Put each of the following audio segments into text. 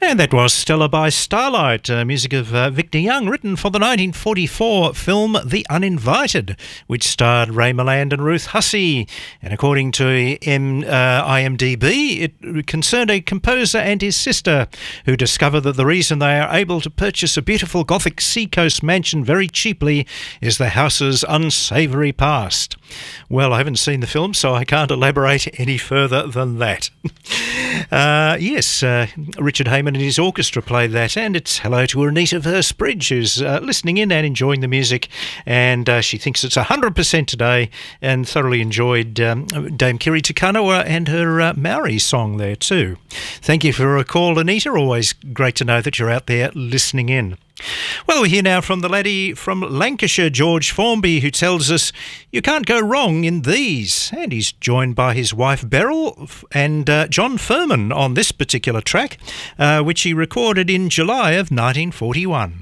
And that was Stella by Starlight, music of Victor Young, written for the 1944 film The Uninvited, which starred Ray Milland and Ruth Hussey. And according to IMDb, it concerned a composer and his sister who discover that the reason they are able to purchase a beautiful Gothic seacoast mansion very cheaply is the house's unsavoury past. Well, I haven't seen the film, so I can't elaborate any further than that. Yes, Richard Heyman and his orchestra played that, and it's hello to Anita Versbridge, who's listening in and enjoying the music, and she thinks it's 100% today, and thoroughly enjoyed Dame Kiri Te Kanawa and her Maori song there too. Thank you for a call, Anita. Always great to know that you're out there listening in. Well, we hear now from the laddie from Lancashire, George Formby, who tells us you can't go wrong in these. And he's joined by his wife Beryl and John Furman on this particular track, which he recorded in July of 1941.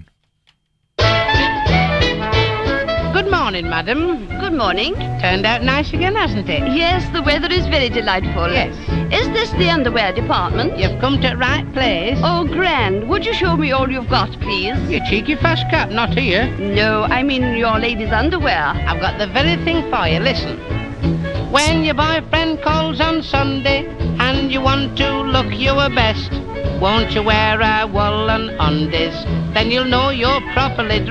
Good morning, madam. Good morning. Turned out nice again, hasn't it? Yes, the weather is very delightful. Yes. Is this the underwear department? You've come to the right place. Oh, grand. Would you show me all you've got, please? You cheeky fast cap, not here. No, I mean your ladies' underwear. I've got the very thing for you. Listen. When your boyfriend calls on Sunday and you want to look your best, won't you wear a woolen undies? Then you'll know you're properly dressed.